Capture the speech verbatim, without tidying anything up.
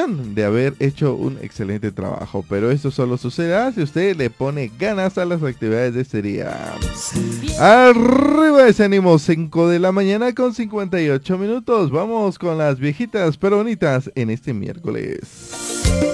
sensación de haber hecho un excelente trabajo, pero esto solo sucederá si usted le pone ganas a las actividades de este día. Arriba ese ánimo, cinco de la mañana con cincuenta y ocho minutos. Vamos con las viejitas pero bonitas en este miércoles.